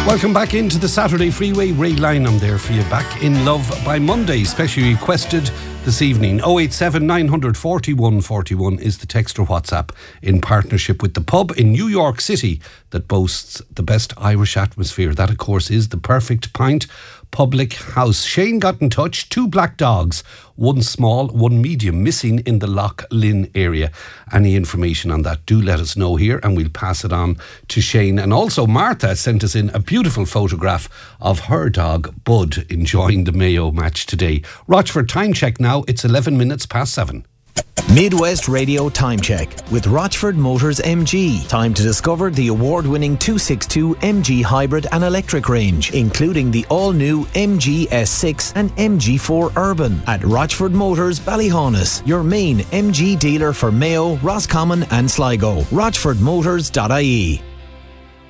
Welcome back into the Saturday Freeway. Ray Lynham there for you. Back in love by Monday, specially requested this evening. 087 941 41 is the text or WhatsApp, in partnership with the pub in New York City that boasts the best Irish atmosphere. That, of course, is the Perfect Pint Public House. Shane got in touch. 2 black dogs, 1 small, 1 medium, missing in the Loch Lynn area. Any information on that, do let us know here and we'll pass it on to Shane. And also Martha sent us in a beautiful photograph of her dog Bud enjoying the Mayo match today. Rochford time check now, it's 11 minutes past 7. Midwest Radio Time Check with Rochford Motors MG. Time to discover the award-winning 262 MG hybrid and electric range, including the all-new MG S6 and MG4 Urban at Rochford Motors Ballyhaunis, your main MG dealer for Mayo, Roscommon and Sligo. RochfordMotors.ie.